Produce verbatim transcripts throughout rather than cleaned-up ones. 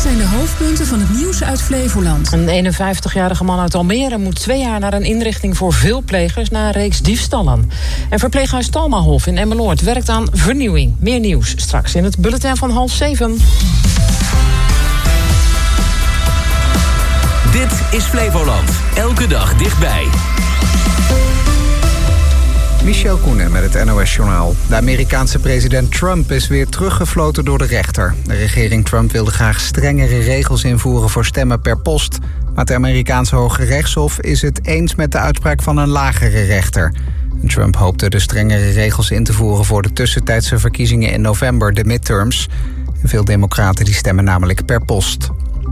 zijn de hoofdpunten van het nieuws uit Flevoland. Een eenenvijftigjarige man uit Almere moet twee jaar naar een inrichting voor veelplegers na een reeks diefstallen. En verpleeghuis Talmahof in Emmeloord werkt aan vernieuwing. Meer nieuws straks in het bulletin van half zeven. Dit is Flevoland. Elke dag dichtbij. Michel Koenen met het N O S-journaal. De Amerikaanse president Trump is weer teruggefloten door de rechter. De regering Trump wilde graag strengere regels invoeren voor stemmen per post. Maar het Amerikaanse Hoge Rechtshof is het eens met de uitspraak van een lagere rechter. En Trump hoopte de strengere regels in te voeren voor de tussentijdse verkiezingen in november, de midterms. En veel democraten die stemmen namelijk per post.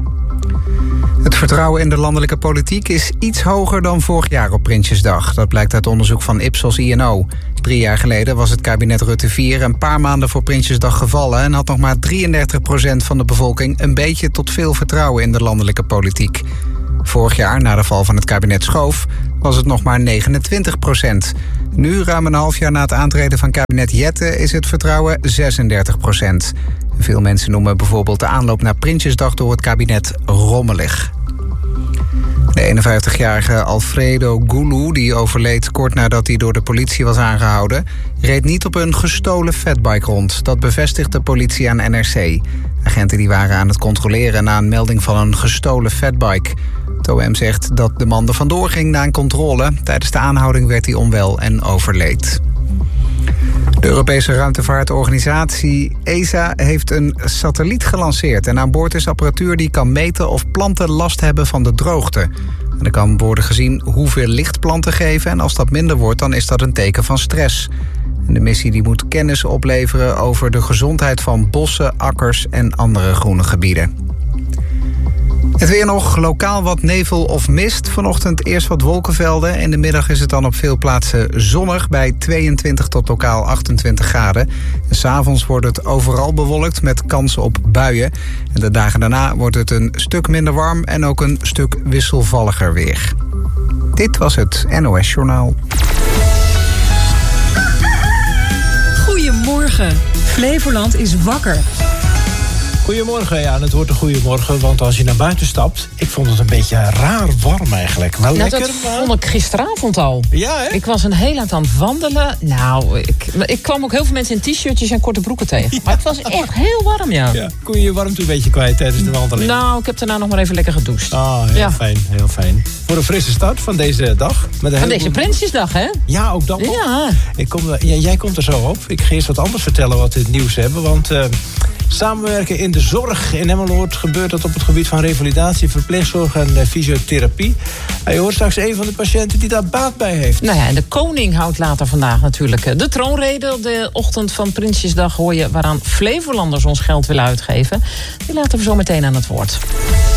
Het vertrouwen in de landelijke politiek is iets hoger dan vorig jaar op Prinsjesdag. Dat blijkt uit onderzoek van Ipsos I N O. Drie jaar geleden was het kabinet Rutte vier een paar maanden voor Prinsjesdag gevallen en had nog maar drieëndertig procent van de bevolking een beetje tot veel vertrouwen in de landelijke politiek. Vorig jaar, na de val van het kabinet Schoof, was het nog maar negenentwintig procent. Nu, ruim een half jaar na het aantreden van kabinet Jette, is het vertrouwen zesendertig procent. Veel mensen noemen bijvoorbeeld de aanloop naar Prinsjesdag door het kabinet rommelig. De eenenvijftigjarige Alfredo Gulu, die overleed kort nadat hij door de politie was aangehouden, reed niet op een gestolen fatbike rond. Dat bevestigt de politie aan N R C. Agenten die waren aan het controleren na een melding van een gestolen fatbike. Het O M zegt dat de man er vandoor ging na een controle. Tijdens de aanhouding werd hij onwel en overleed. De Europese ruimtevaartorganisatie E S A heeft een satelliet gelanceerd. En aan boord is apparatuur die kan meten of planten last hebben van de droogte. En er kan worden gezien hoeveel licht planten geven. En als dat minder wordt, dan is dat een teken van stress. En de missie die moet kennis opleveren over de gezondheid van bossen, akkers en andere groene gebieden. Het weer nog, lokaal wat nevel of mist. Vanochtend eerst wat wolkenvelden. In de middag is het dan op veel plaatsen zonnig bij tweeëntwintig tot lokaal achtentwintig graden. En 's avonds wordt het overal bewolkt met kans op buien. En de dagen daarna wordt het een stuk minder warm en ook een stuk wisselvalliger weer. Dit was het N O S-journaal. Goedemorgen. Flevoland is wakker. Goedemorgen, ja, en het wordt een goedemorgen, want als je naar buiten stapt, ik vond het een beetje raar warm eigenlijk. Wel Nou, lekker, dat maar... vond ik gisteravond al. Ja, hè? Ik was een heel eind aan het wandelen. Nou, ik, ik kwam ook heel veel mensen in t-shirtjes en korte broeken tegen. Ja. Maar het was echt heel warm, ja. Ja. Kon je je warmte een beetje kwijt tijdens de wandeling? Nou, ik heb daarna nog maar even lekker gedoucht. Ah, heel ja. fijn, heel fijn. Voor een frisse start van deze dag. Met een Van heleboel... deze Prinsjesdag, hè? Ja, ook dat nog. Ja. Ik kom er, ja, jij komt er zo op. Ik ga eerst wat anders vertellen wat we in het nieuws hebben, want... Uh, Samenwerken in de zorg in Emmeloord gebeurt dat op het gebied van revalidatie, verpleegzorg en uh, fysiotherapie. En je hoort straks een van de patiënten die daar baat bij heeft. Nou ja, en de koning houdt later vandaag natuurlijk de troonrede. Op de ochtend van Prinsjesdag hoor je waaraan Flevolanders ons geld willen uitgeven. Die laten we zo meteen aan het woord.